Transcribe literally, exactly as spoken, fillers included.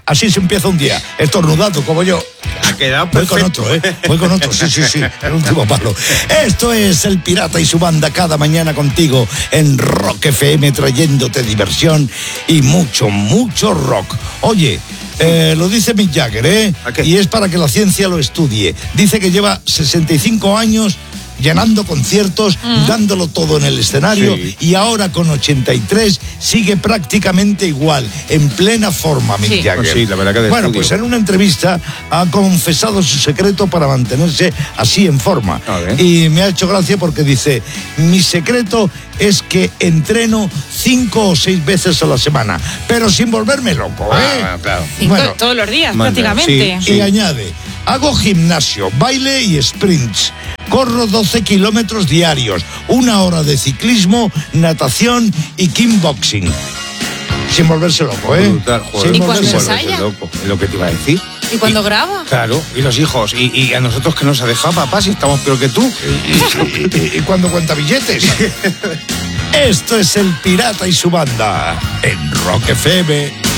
Así se empieza un día, estornudando como yo. Ha quedado Voy perfecto. con otro, ¿eh? Voy con otro, sí, sí, sí, el último palo. Esto es El Pirata y su banda, cada mañana contigo en Rock F M, trayéndote diversión y mucho, mucho rock. Oye, eh, lo dice Mick Jagger, ¿eh? Y es para que la ciencia lo estudie. Dice que lleva sesenta y cinco años llenando conciertos, mm. dándolo todo en el escenario, sí. Y ahora con ochenta y tres sigue prácticamente igual, en plena forma, Mick sí. Jagger. Pues sí, la verdad que de bueno, estudio. Pues en una entrevista ha confesado su secreto para mantenerse así en forma. Y me ha hecho gracia porque dice, mi secreto es que entreno cinco o seis veces a la semana, pero sin volverme loco, ¿eh? Ah, claro. Cinco, bueno, todos los días, manda, prácticamente. Sí, sí. Y añade, hago gimnasio, baile y sprints. Corro doce kilómetros diarios, una hora de ciclismo, natación y kickboxing. Sin volverse loco, ¿eh? Brutal, joder. Sin ¿Y cuando ensaya? Loco, es lo que te iba a decir. ¿Y cuando y, graba? Claro, y los hijos. Y, y a nosotros que nos ha dejado papá si estamos peor que tú. Y, y, y, y cuando cuenta billetes. Esto es El Pirata y su banda en Rock F M.